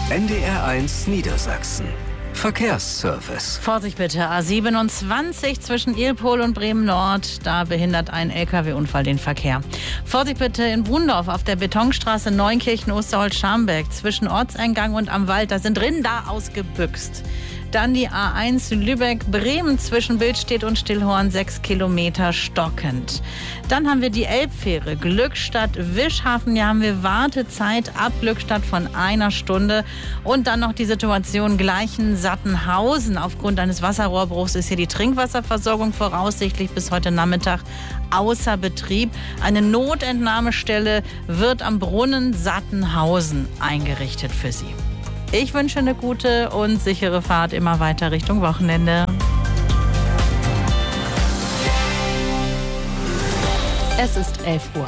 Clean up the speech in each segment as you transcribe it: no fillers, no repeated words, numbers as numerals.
NDR1 Niedersachsen. Verkehrsservice. Vorsicht bitte, A27 zwischen Ilpol und Bremen-Nord. Da behindert ein LKW-Unfall den Verkehr. Vorsicht bitte in Brundorf auf der Betonstraße Neunkirchen-Osterholz-Scharmbeck zwischen Ortseingang und am Wald. Da sind Rinder ausgebüxt. Dann die A1 Lübeck-Bremen zwischen Billstedt und Stillhorn 6 Kilometer stockend. Dann haben wir die Elbfähre Glückstadt-Wischhafen. Hier haben wir Wartezeit ab Glückstadt von 1 Stunde. Und dann noch die Situation Gleichen-Sattenhausen. Aufgrund eines Wasserrohrbruchs ist hier die Trinkwasserversorgung voraussichtlich bis heute Nachmittag außer Betrieb. Eine Notentnahmestelle wird am Brunnen Sattenhausen eingerichtet für Sie. Ich wünsche eine gute und sichere Fahrt immer weiter Richtung Wochenende. Es ist 11 Uhr.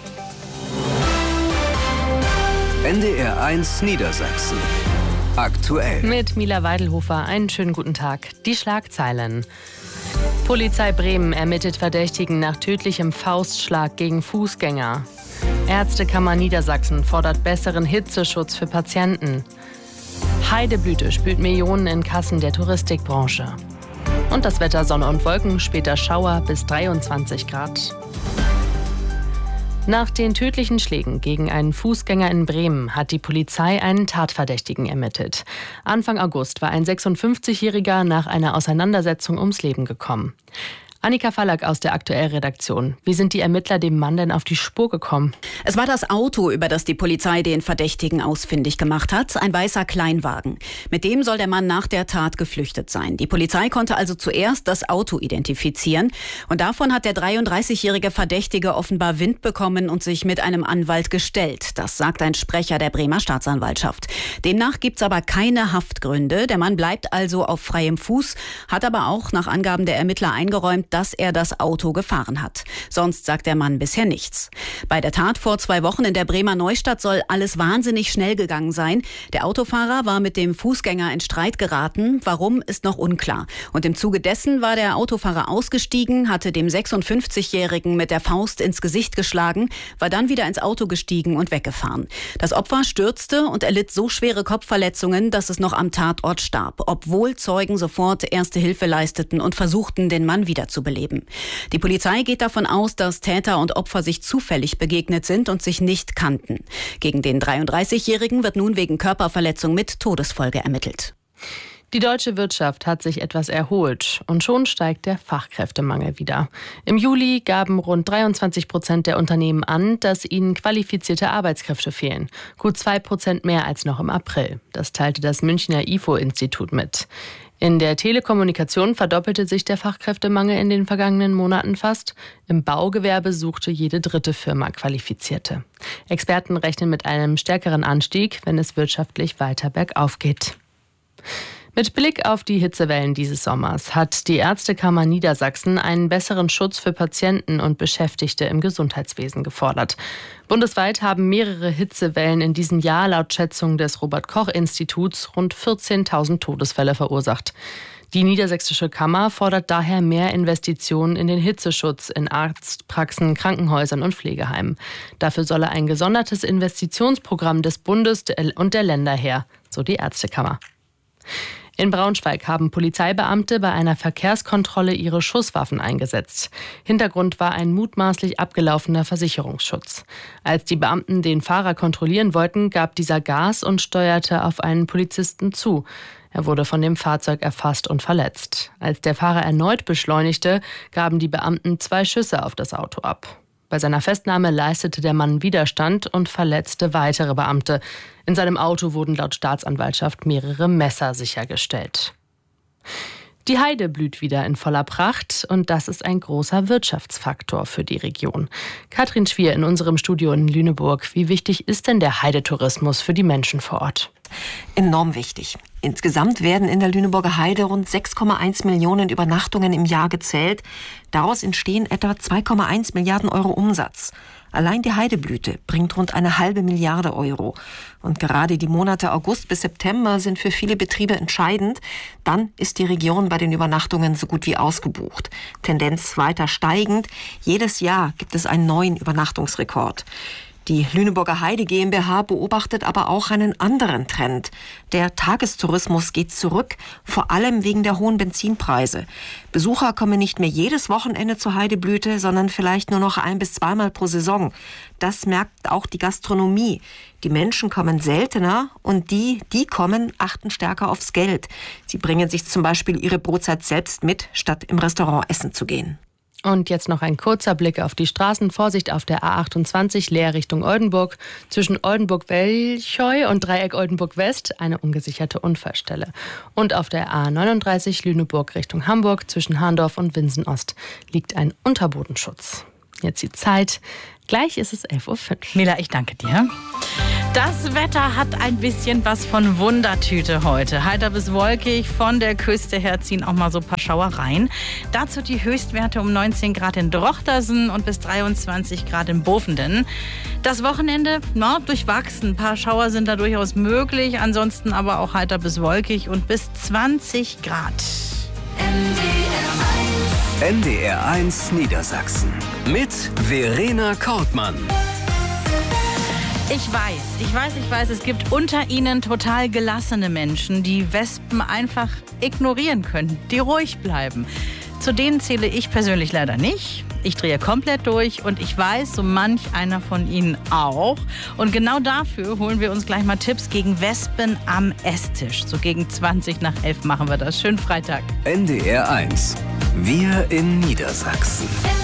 NDR1 Niedersachsen. Aktuell. Mit Mila Weidelhofer einen schönen guten Tag. Die Schlagzeilen. Polizei Bremen ermittelt Verdächtigen nach tödlichem Faustschlag gegen Fußgänger. Ärztekammer Niedersachsen fordert besseren Hitzeschutz für Patienten. Heideblüte spült Millionen in Kassen der Touristikbranche. Und das Wetter: Sonne und Wolken, später Schauer bis 23 Grad. Nach den tödlichen Schlägen gegen einen Fußgänger in Bremen hat die Polizei einen Tatverdächtigen ermittelt. Anfang August war ein 56-Jähriger nach einer Auseinandersetzung ums Leben gekommen. Annika Fallack aus der Aktuell-Redaktion. Wie sind die Ermittler dem Mann denn auf die Spur gekommen? Es war das Auto, über das die Polizei den Verdächtigen ausfindig gemacht hat. Ein weißer Kleinwagen. Mit dem soll der Mann nach der Tat geflüchtet sein. Die Polizei konnte also zuerst das Auto identifizieren. Und davon hat der 33-jährige Verdächtige offenbar Wind bekommen und sich mit einem Anwalt gestellt. Das sagt ein Sprecher der Bremer Staatsanwaltschaft. Demnach gibt's aber keine Haftgründe. Der Mann bleibt also auf freiem Fuß, hat aber auch nach Angaben der Ermittler eingeräumt, dass er das Auto gefahren hat. Sonst sagt der Mann bisher nichts. Bei der Tat vor 2 Wochen in der Bremer Neustadt soll alles wahnsinnig schnell gegangen sein. Der Autofahrer war mit dem Fußgänger in Streit geraten. Warum, ist noch unklar. Und im Zuge dessen war der Autofahrer ausgestiegen, hatte dem 56-Jährigen mit der Faust ins Gesicht geschlagen, war dann wieder ins Auto gestiegen und weggefahren. Das Opfer stürzte und erlitt so schwere Kopfverletzungen, dass es noch am Tatort starb, obwohl Zeugen sofort Erste Hilfe leisteten und versuchten, den Mann wiederzubeleben. Die Polizei geht davon aus, dass Täter und Opfer sich zufällig begegnet sind und sich nicht kannten. Gegen den 33-Jährigen wird nun wegen Körperverletzung mit Todesfolge ermittelt. Die deutsche Wirtschaft hat sich etwas erholt und schon steigt der Fachkräftemangel wieder. Im Juli gaben rund 23% der Unternehmen an, dass ihnen qualifizierte Arbeitskräfte fehlen. Gut 2% mehr als noch im April. Das teilte das Münchner IFO-Institut mit. In der Telekommunikation verdoppelte sich der Fachkräftemangel in den vergangenen Monaten fast. Im Baugewerbe suchte jede 3. Firma Qualifizierte. Experten rechnen mit einem stärkeren Anstieg, wenn es wirtschaftlich weiter bergauf geht. Mit Blick auf die Hitzewellen dieses Sommers hat die Ärztekammer Niedersachsen einen besseren Schutz für Patienten und Beschäftigte im Gesundheitswesen gefordert. Bundesweit haben mehrere Hitzewellen in diesem Jahr laut Schätzung des Robert-Koch-Instituts rund 14.000 Todesfälle verursacht. Die Niedersächsische Kammer fordert daher mehr Investitionen in den Hitzeschutz in Arztpraxen, Krankenhäusern und Pflegeheimen. Dafür solle ein gesondertes Investitionsprogramm des Bundes und der Länder her, so die Ärztekammer. In Braunschweig haben Polizeibeamte bei einer Verkehrskontrolle ihre Schusswaffen eingesetzt. Hintergrund war ein mutmaßlich abgelaufener Versicherungsschutz. Als die Beamten den Fahrer kontrollieren wollten, gab dieser Gas und steuerte auf einen Polizisten zu. Er wurde von dem Fahrzeug erfasst und verletzt. Als der Fahrer erneut beschleunigte, gaben die Beamten 2 Schüsse auf das Auto ab. Bei seiner Festnahme leistete der Mann Widerstand und verletzte weitere Beamte. In seinem Auto wurden laut Staatsanwaltschaft mehrere Messer sichergestellt. Die Heide blüht wieder in voller Pracht und das ist ein großer Wirtschaftsfaktor für die Region. Katrin Schwier in unserem Studio in Lüneburg. Wie wichtig ist denn der Heidetourismus für die Menschen vor Ort? Enorm wichtig. Insgesamt werden in der Lüneburger Heide rund 6,1 Millionen Übernachtungen im Jahr gezählt. Daraus entstehen etwa 2,1 Milliarden Euro Umsatz. Allein die Heideblüte bringt rund 1,5 Milliarde Euro. Und gerade die Monate August bis September sind für viele Betriebe entscheidend. Dann ist die Region bei den Übernachtungen so gut wie ausgebucht. Tendenz weiter steigend. Jedes Jahr gibt es einen neuen Übernachtungsrekord. Die Lüneburger Heide GmbH beobachtet aber auch einen anderen Trend. Der Tagestourismus geht zurück, vor allem wegen der hohen Benzinpreise. Besucher kommen nicht mehr jedes Wochenende zur Heideblüte, sondern vielleicht nur noch 1- bis 2-mal pro Saison. Das merkt auch die Gastronomie. Die Menschen kommen seltener und die kommen, achten stärker aufs Geld. Sie bringen sich zum Beispiel ihre Brotzeit selbst mit, statt im Restaurant essen zu gehen. Und jetzt noch ein kurzer Blick auf die Straßen. Vorsicht auf der A28 Leer Richtung Oldenburg. Zwischen Oldenburg-Welcheu und Dreieck Oldenburg-West eine ungesicherte Unfallstelle. Und auf der A39 Lüneburg Richtung Hamburg zwischen Hahndorf und Winsen-Ost liegt ein Unterbodenschutz. Jetzt die Zeit. Gleich ist es 11:05 Uhr. Mila, ich danke dir. Das Wetter hat ein bisschen was von Wundertüte heute. Heiter bis wolkig, von der Küste her ziehen auch mal so ein paar Schauer rein. Dazu die Höchstwerte um 19 Grad in Drochtersen und bis 23 Grad in Bovenden. Das Wochenende, durchwachsen. Ein paar Schauer sind da durchaus möglich, ansonsten aber auch heiter bis wolkig und bis 20 Grad. NDR 1 Niedersachsen mit Verena Kortmann. Ich weiß, es gibt unter Ihnen total gelassene Menschen, die Wespen einfach ignorieren können, die ruhig bleiben. Zu denen zähle ich persönlich leider nicht. Ich drehe komplett durch und ich weiß, so manch einer von Ihnen auch. Und genau dafür holen wir uns gleich mal Tipps gegen Wespen am Esstisch. So gegen 11:20 machen wir das. Schönen Freitag. NDR 1. Wir in Niedersachsen.